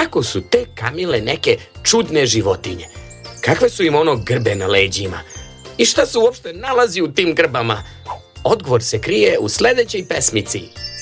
kako su te kamile neke čudne životinje? Kakve su im grbe na leđima? I šta se uopšte nalazi u tim grbama? Odgovor se krije u sledećoj pesmici.